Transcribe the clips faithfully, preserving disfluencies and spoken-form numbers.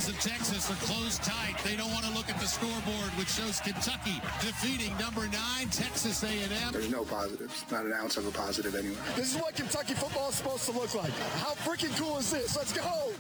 of Texas are closed tight. They don't want to look at the scoreboard, which shows Kentucky defeating number nine, Texas A and M. There's no positives, not an ounce of a positive anywhere. This is what Kentucky football is supposed to look like. How freaking cool is this? Let's go!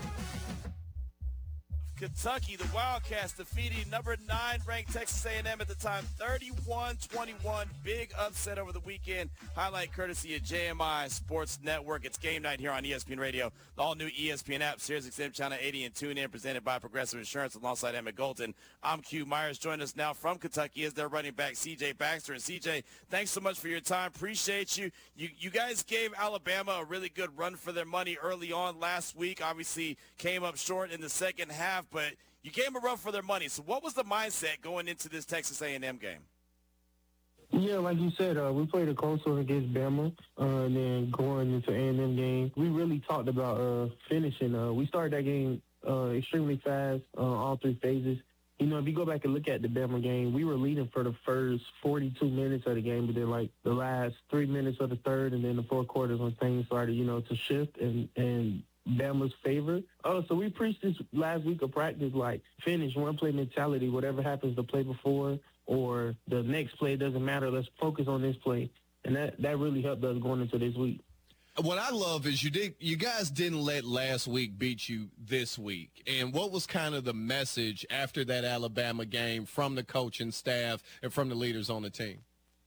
Kentucky, the Wildcats defeating number nine ranked Texas A and M at the time, thirty-one twenty-one. Big upset over the weekend. Highlight courtesy of J M I Sports Network. It's game night here on E S P N Radio. The all-new E S P N app, Sirius X M Channel eighty, and TuneIn, presented by Progressive Insurance alongside Emmett Golden. I'm Q Myers. Join us now from Kentucky is their running back, C J Baxter. And C J, thanks so much for your time. Appreciate you. You, you guys gave Alabama a really good run for their money early on last week. Obviously came up short in the second half, but you gave them a run for their money. So what was the mindset going into this Texas A and M game? Yeah, like you said, uh, we played a close one against Bama, uh, and then going into A and M game, we really talked about uh, finishing. Uh, we started that game uh, extremely fast, uh, all three phases. You know, if you go back and look at the Bama game, we were leading for the first forty-two minutes of the game, but then, like, the last three minutes of the third and then the fourth quarters when things started, you know, to shift and, and Bama's favor. Oh, so we preached this last week of practice, like, finish, one-play mentality. Whatever happens the play before or the next play, doesn't matter. Let's focus on this play. And that, that really helped us going into this week. What I love is you did. You guys didn't let last week beat you this week. And what was kind of the message after that Alabama game from the coaching staff and from the leaders on the team?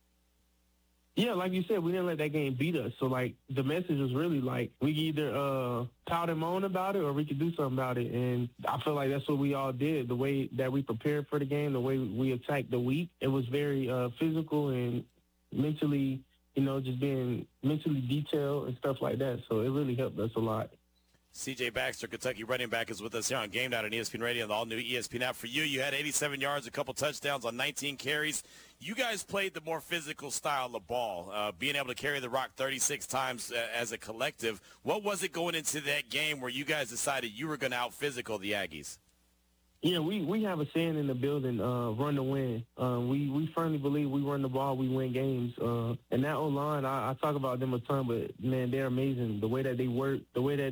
Yeah, like you said, we didn't let that game beat us. So, like, the message was really, like, we could either uh, pout and moan about it or we could do something about it. And I feel like that's what we all did. The way that we prepared for the game, the way we attacked the week, it was very uh, physical and mentally, you know, just being mentally detailed and stuff like that. So it really helped us a lot. C J Baxter, Kentucky running back, is with us here on Game Night on E S P N Radio and the all-new E S P N app. For you, you had eighty-seven yards, a couple touchdowns on nineteen carries. You guys played the more physical style of ball, uh, being able to carry the rock thirty-six times uh, as a collective. What was it going into that game where you guys decided you were going to out-physical the Aggies? Yeah, we, we have a saying in the building, uh, run to win. Uh, we, we firmly believe we run the ball, we win games. Uh, and that O-line, I, I talk about them a ton, but, man, they're amazing. The way that they work, the way that